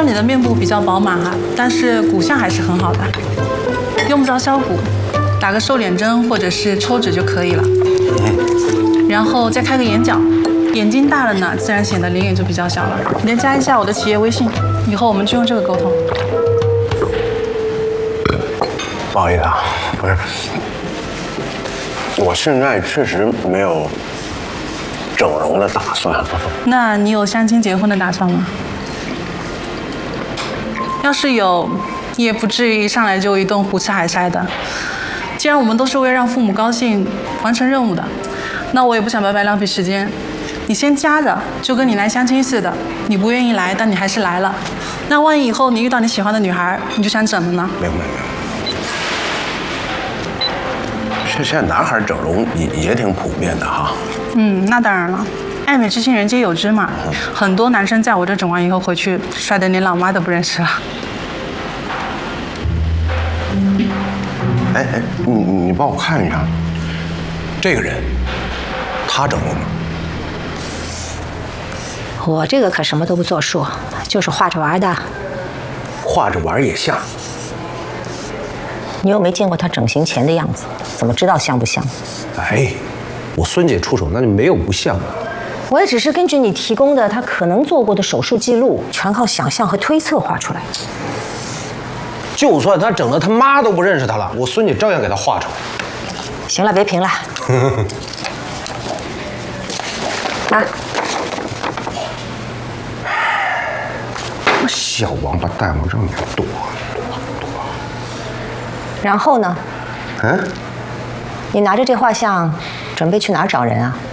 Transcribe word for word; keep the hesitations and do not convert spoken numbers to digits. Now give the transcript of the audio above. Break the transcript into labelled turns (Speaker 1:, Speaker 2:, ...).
Speaker 1: 然你的面部比较饱满哈，但是骨相还是很好的，用不着削骨，打个瘦脸针或者是抽脂就可以了。然后再开个眼角，眼睛大了呢，自然显得脸也就比较小了。你再加一下我的企业微信，以后我们就用这个沟通。
Speaker 2: 不好意思啊，不是，我现在确实没有整容的打算。
Speaker 1: 那你有相亲结婚的打算吗？要是有，也不至于一上来就一顿胡吃海塞的。既然我们都是为了让父母高兴、完成任务的，那我也不想白白浪费时间。你先夹着，就跟你来相亲似的，你不愿意来，但你还是来了。那万一以后你遇到你喜欢的女孩，你就想整了呢？
Speaker 2: 明白明白。现现在男孩整容也也挺普遍的哈。
Speaker 1: 嗯，那当然了，爱美之心人皆有之嘛。很多男生在我这整完以后回去，帅得连老妈都不认识了。
Speaker 2: 哎哎，你你帮我看一下，这个人，他整过吗？
Speaker 3: 我这个可什么都不作数，就是画着玩的。
Speaker 2: 画着玩也像。
Speaker 3: 你又没见过他整形前的样子，怎么知道像不像？
Speaker 4: 哎，我孙姐出手那就没有不像。
Speaker 3: 我也只是根据你提供的他可能做过的手术记录，全靠想象和推测画出来。
Speaker 4: 就算他整的他妈都不认识他了，我孙女照样给他画出来。
Speaker 3: 行了，别评了。啊！
Speaker 2: 小王八蛋往这里躲躲躲。
Speaker 3: 然后呢？
Speaker 2: 嗯？
Speaker 3: 你拿着这画像，准备去哪儿找人啊？